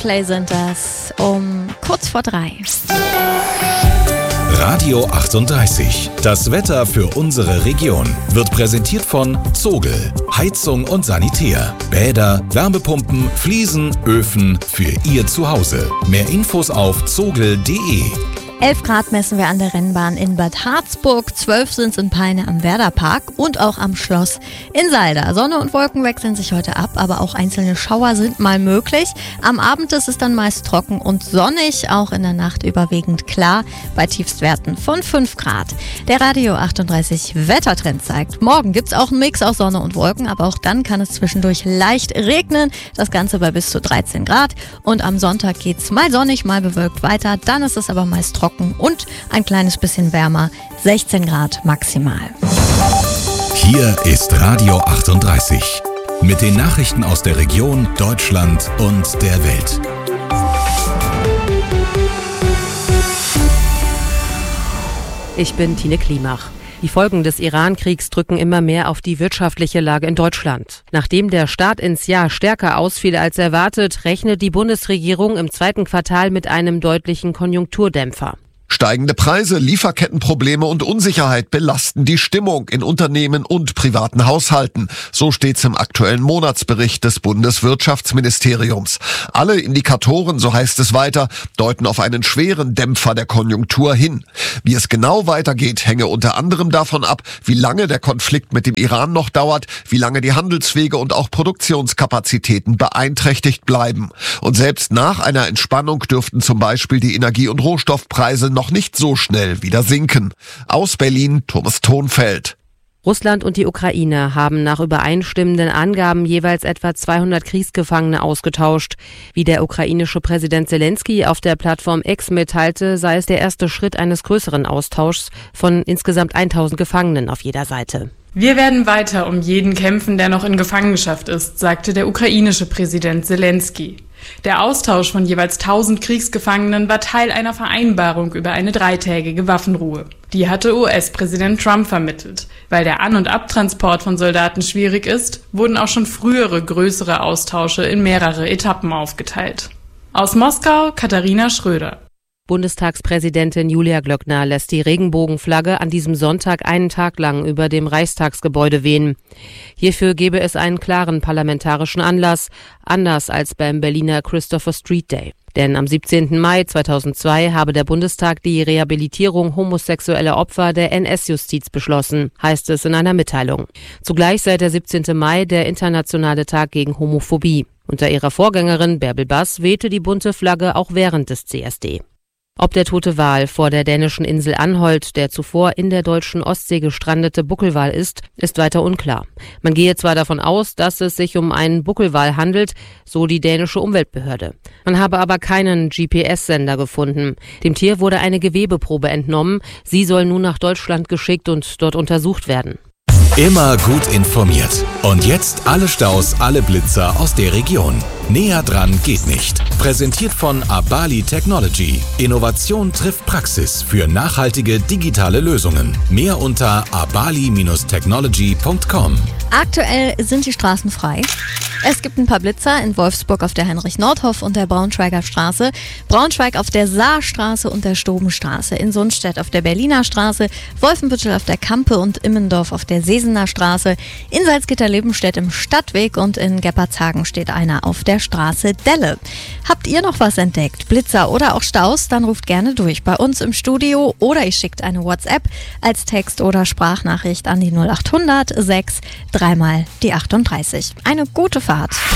Play sind das um kurz vor 3. Radio 38. Das Wetter für unsere Region wird präsentiert von Zogel. Heizung und Sanitär. Bäder, Wärmepumpen, Fliesen, Öfen für Ihr Zuhause. Mehr Infos auf zogel.de. 11 Grad messen wir an der Rennbahn in Bad Harzburg, 12 sind es in Peine am Werderpark und auch am Schloss in Salda. Sonne und Wolken wechseln sich heute ab, aber auch einzelne Schauer sind mal möglich. Am Abend ist es dann meist trocken und sonnig, auch in der Nacht überwiegend klar, bei Tiefstwerten von 5 Grad. Der Radio 38 Wettertrend zeigt, morgen gibt es auch einen Mix aus Sonne und Wolken, aber auch dann kann es zwischendurch leicht regnen. Das Ganze bei bis zu 13 Grad. Und am Sonntag geht es mal sonnig, mal bewölkt weiter, dann ist es aber meist trocken und ein kleines bisschen wärmer, 16 Grad maximal. Hier ist Radio 38 mit den Nachrichten aus der Region, Deutschland und der Welt. Ich bin Tine Klimach. Die Folgen des Iran-Kriegs drücken immer mehr auf die wirtschaftliche Lage in Deutschland. Nachdem der Start ins Jahr stärker ausfiel als erwartet, rechnet die Bundesregierung im zweiten Quartal mit einem deutlichen Konjunkturdämpfer. Steigende Preise, Lieferkettenprobleme und Unsicherheit belasten die Stimmung in Unternehmen und privaten Haushalten. So steht's im aktuellen Monatsbericht des Bundeswirtschaftsministeriums. Alle Indikatoren, so heißt es weiter, deuten auf einen schweren Dämpfer der Konjunktur hin. Wie es genau weitergeht, hänge unter anderem davon ab, wie lange der Konflikt mit dem Iran noch dauert, wie lange die Handelswege und auch Produktionskapazitäten beeinträchtigt bleiben. Und selbst nach einer Entspannung dürften zum Beispiel die Energie- und Rohstoffpreise noch nicht so schnell wieder sinken. Aus Berlin, Thomas Thonfeld. Russland und die Ukraine haben nach übereinstimmenden Angaben jeweils etwa 200 Kriegsgefangene ausgetauscht. Wie der ukrainische Präsident Zelensky auf der Plattform X mitteilte, sei es der erste Schritt eines größeren Austauschs von insgesamt 1000 Gefangenen auf jeder Seite. Wir werden weiter um jeden kämpfen, der noch in Gefangenschaft ist, sagte der ukrainische Präsident Zelensky. Der Austausch von jeweils 1000 Kriegsgefangenen war Teil einer Vereinbarung über eine 3-tägige Waffenruhe. Die hatte US-Präsident Trump vermittelt. Weil der An- und Abtransport von Soldaten schwierig ist, wurden auch schon frühere größere Austausche in mehrere Etappen aufgeteilt. Aus Moskau, Katharina Schröder. Bundestagspräsidentin Julia Glöckner lässt die Regenbogenflagge an diesem Sonntag einen Tag lang über dem Reichstagsgebäude wehen. Hierfür gebe es einen klaren parlamentarischen Anlass, anders als beim Berliner Christopher Street Day. Denn am 17. Mai 2002 habe der Bundestag die Rehabilitierung homosexueller Opfer der NS-Justiz beschlossen, heißt es in einer Mitteilung. Zugleich sei der 17. Mai der internationale Tag gegen Homophobie. Unter ihrer Vorgängerin Bärbel Bass wehte die bunte Flagge auch während des CSD. Ob der tote Wal vor der dänischen Insel Anholt der zuvor in der deutschen Ostsee gestrandete Buckelwal ist weiter unklar. Man gehe zwar davon aus, dass es sich um einen Buckelwal handelt, so die dänische Umweltbehörde. Man habe aber keinen GPS-Sender gefunden. Dem Tier wurde eine Gewebeprobe entnommen. Sie soll nun nach Deutschland geschickt und dort untersucht werden. Immer gut informiert. Und jetzt alle Staus, alle Blitzer aus der Region. Näher dran geht nicht. Präsentiert von Abali Technology. Innovation trifft Praxis für nachhaltige digitale Lösungen. Mehr unter abali-technology.com. Aktuell sind die Straßen frei. Es gibt ein paar Blitzer in Wolfsburg auf der Heinrich-Nordhoff und der Braunschweiger Straße, Braunschweig auf der Saarstraße und der Stobenstraße, in Sundstedt auf der Berliner Straße, Wolfenbüttel auf der Kampe und Immendorf auf der Sesener Straße, in Salzgitter-Lebenstedt im Stadtweg und in Geppertshagen steht einer auf der Straße Delle. Habt ihr noch was entdeckt, Blitzer oder auch Staus, dann ruft gerne durch bei uns im Studio oder ihr schickt eine WhatsApp als Text- oder Sprachnachricht an die 0800 6 3 mal die 38. Eine gute Fahrt.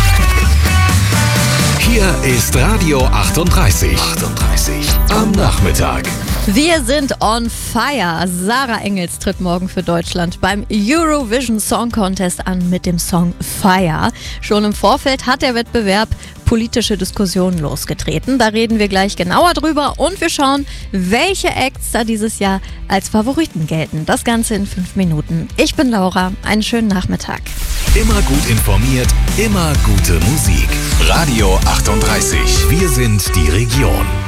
Hier ist Radio 38. Am Nachmittag. Wir sind on fire. Sarah Engels tritt morgen für Deutschland beim Eurovision Song Contest an mit dem Song Fire. Schon im Vorfeld hat der Wettbewerb politische Diskussionen losgetreten. Da reden wir gleich genauer drüber und wir schauen, welche Acts da dieses Jahr als Favoriten gelten. Das Ganze in 5 Minuten. Ich bin Laura. Einen schönen Nachmittag. Immer gut informiert, immer gute Musik. Radio 38. Wir sind die Region.